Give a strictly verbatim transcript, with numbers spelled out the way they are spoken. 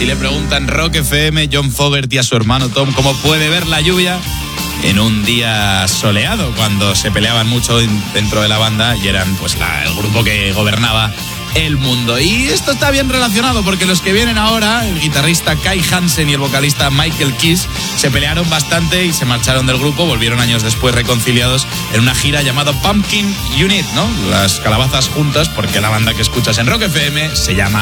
Si le preguntan Rock F M, John Fogerty a su hermano Tom cómo puede ver la lluvia en un día soleado, cuando se peleaban mucho dentro de la banda y eran pues la, el grupo que gobernaba el mundo. Y esto está bien relacionado porque los que vienen ahora, el guitarrista Kai Hansen y el vocalista Michael Kiss, se pelearon bastante y se marcharon del grupo, volvieron años después reconciliados en una gira llamada Pumpkin Unit, ¿no? Las calabazas juntas, porque la banda que escuchas en Rock F M se llama